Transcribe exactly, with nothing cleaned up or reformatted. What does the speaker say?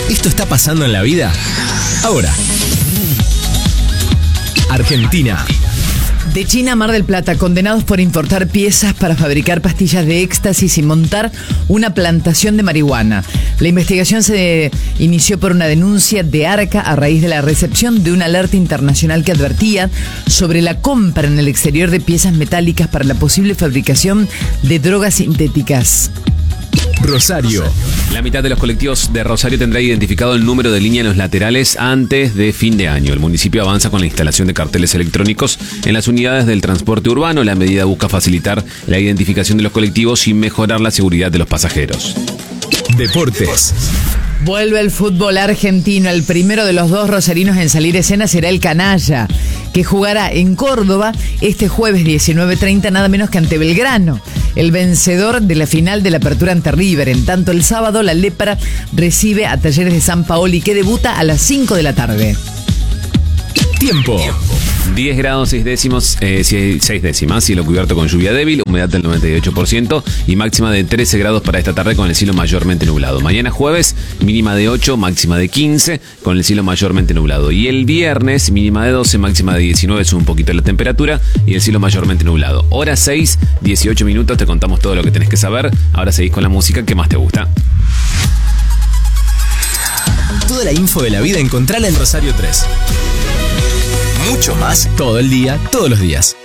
¿Esto está pasando en la vida? Ahora. Argentina. De China a Mar del Plata, condenados por importar piezas para fabricar pastillas de éxtasis y montar una plantación de marihuana. La investigación se inició por una denuncia de Arca a raíz de la recepción de una alerta internacional que advertía sobre la compra en el exterior de piezas metálicas para la posible fabricación de drogas sintéticas. Rosario. La mitad de los colectivos de Rosario tendrá identificado el número de línea en los laterales antes de fin de año. El municipio avanza con la instalación de carteles electrónicos en las unidades del transporte urbano. La medida busca facilitar la identificación de los colectivos y mejorar la seguridad de los pasajeros. Deportes. Vuelve el fútbol argentino. El primero de los dos rosarinos en salir a escena será el Canalla, que jugará en Córdoba este jueves diecinueve treinta, nada menos que ante Belgrano, el vencedor de la final de la Apertura ante River. En tanto, el sábado la Lepra recibe a Talleres de San Paoli, que debuta a las cinco de la tarde. Tiempo. diez grados seis décimos, eh, seis décimas, cielo cubierto con lluvia débil, humedad del noventa y ocho por ciento y máxima de trece grados para esta tarde con el cielo mayormente nublado. Mañana jueves, mínima de ocho, máxima de quince, con el cielo mayormente nublado. Y el viernes, mínima de doce, máxima de diecinueve, sube un poquito la temperatura y el cielo mayormente nublado. Hora seis, dieciocho minutos, te contamos todo lo que tenés que saber. Ahora seguís con la música que más te gusta. Toda la info de la vida encontrala en Rosario tres. Mucho más todo el día, todos los días.